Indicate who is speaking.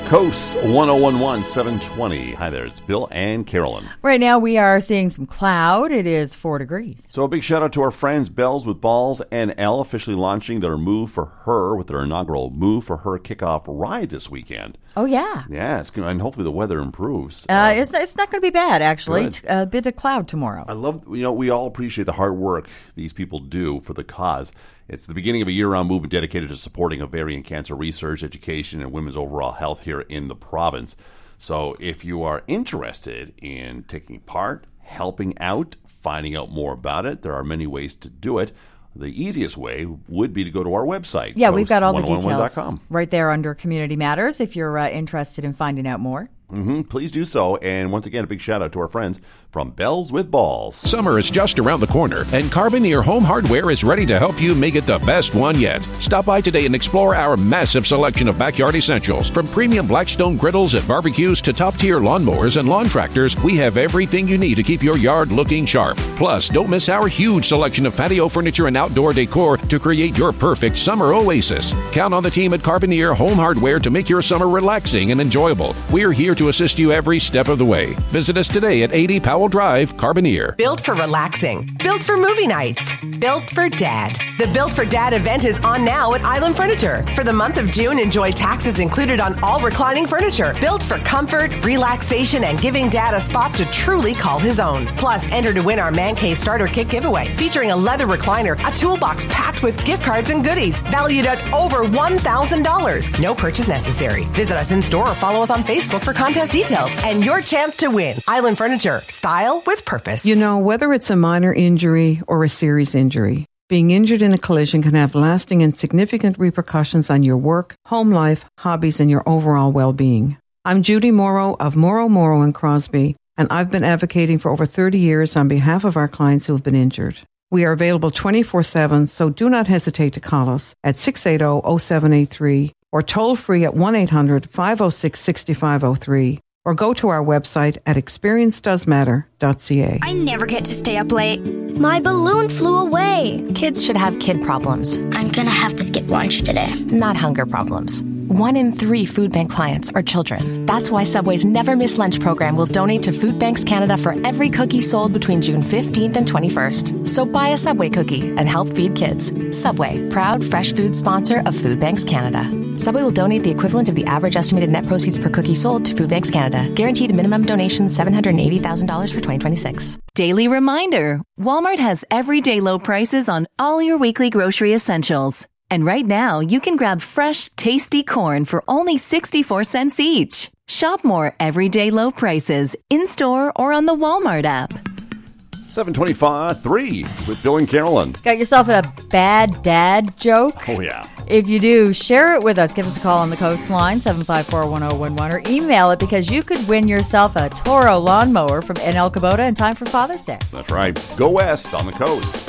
Speaker 1: Coast 1011 720. Hi there, it's Bill and Carolyn.
Speaker 2: Right now we are seeing some cloud. It is 4 degrees.
Speaker 1: So a big shout out to our friends Bells with Balls NL officially launching their Move for Her with their inaugural Move for Her kickoff ride this weekend.
Speaker 2: Oh, yeah.
Speaker 1: Yeah, it's gonna, and hopefully the weather improves.
Speaker 2: It's not going to be bad, actually.
Speaker 1: Good.
Speaker 2: A bit of cloud tomorrow.
Speaker 1: I love, we all appreciate the hard work these people do for the cause. It's the beginning of a year-round movement dedicated to supporting ovarian cancer research, education, and women's overall health here in the province. So if you are interested in taking part, helping out, finding out more about it, there are many ways to do it. The easiest way would be to go to our website.
Speaker 2: Yeah, we've got all the details
Speaker 1: coast1011.com.
Speaker 2: right there under Community Matters if you're interested in finding out more.
Speaker 1: Please do so. And once again, a big shout out to our friends from Bells with Balls.
Speaker 3: Summer is just around the corner, and Carboneer Home Hardware is ready to help you make it the best one yet. Stop by today and explore our massive selection of backyard essentials. From premium Blackstone griddles and barbecues to top-tier lawnmowers and lawn tractors, we have everything you need to keep your yard looking sharp. Plus, don't miss our huge selection of patio furniture and outdoor decor to create your perfect summer oasis. Count on the team at Carboneer Home Hardware to make your summer relaxing and enjoyable. We're here to assist you every step of the way. Visit us today at 80 Powell Drive, Carboneer.
Speaker 4: Built for relaxing. Built for movie nights. Built for Dad. The Built for Dad event is on now at Island Furniture. For the month of June, enjoy taxes included on all reclining furniture. Built for comfort, relaxation, and giving Dad a spot to truly call his own. Plus, enter to win our Man Cave Starter Kit giveaway, featuring a leather recliner, a toolbox packed with gift cards and goodies, valued at over $1,000. No purchase necessary. Visit us in store or follow us on Facebook for contest details and your chance to win. Island Furniture. Style with purpose.
Speaker 5: You know, whether it's a minor injury or a serious injury, being injured in a collision can have lasting and significant repercussions on your work, home life, hobbies, and your overall well-being. I'm Judy Morrow of Morrow & Crosby, and I've been advocating for over 30 years on behalf of our clients who have been injured. We are available 24/7, so do not hesitate to call us at 680-0783 or toll free at 1-800-506-6503. Or go to our website at experiencedoesmatter.ca.
Speaker 6: I never get to stay up late. My balloon flew away.
Speaker 7: Kids should have kid problems.
Speaker 6: I'm gonna have to skip lunch today.
Speaker 7: Not hunger problems. 1 in 3 food bank clients are children. That's why Subway's Never Miss Lunch program will donate to Food Banks Canada for every cookie sold between June 15th and 21st. So buy a Subway cookie and help feed kids. Subway, proud fresh food sponsor of Food Banks Canada. Subway will donate the equivalent of the average estimated net proceeds per cookie sold to Food Banks Canada. Guaranteed minimum donation $780,000 for 2026.
Speaker 8: Daily reminder, Walmart has everyday low prices on all your weekly grocery essentials. And right now, you can grab fresh, tasty corn for only 64 cents each. Shop more everyday low prices in-store or on the Walmart app.
Speaker 1: 725-3 with Bill and Carolyn.
Speaker 2: Got yourself a bad dad joke?
Speaker 1: Oh, yeah.
Speaker 2: If you do, share it with us. Give us a call on the coastline, 754-1011, or email it because you could win yourself a Toro lawnmower from NL Kubota in time for Father's Day.
Speaker 1: That's right. Go west on the coast.